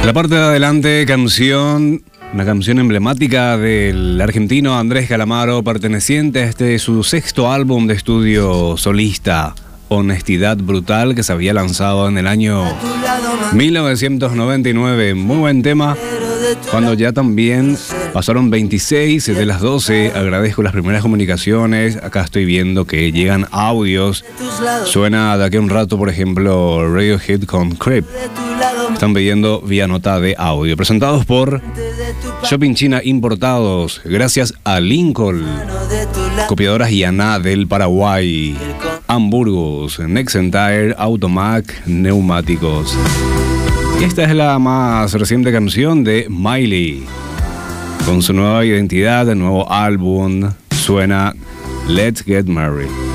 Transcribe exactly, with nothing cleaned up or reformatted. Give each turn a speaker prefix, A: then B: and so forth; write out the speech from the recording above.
A: la parte de adelante, canción, una canción emblemática del argentino Andrés Calamaro, perteneciente a este su sexto álbum de estudio solista, Honestidad Brutal, que se había lanzado en el año mil novecientos noventa y nueve. Muy buen tema. Cuando ya también pasaron veintiséis de las doce, agradezco las primeras comunicaciones. Acá estoy viendo que llegan audios. Suena de aquí a un rato, por ejemplo, Radiohead con Creep. Están pidiendo vía nota de audio. Presentados por Shopping China Importados, gracias a Lincoln. Copiadoras Yaná del Paraguay. Hamburgos, Nexentire, Automac, Neumáticos. Y esta es la más reciente canción de Miley. Con su nueva identidad, el nuevo álbum, suena Let's Get Married.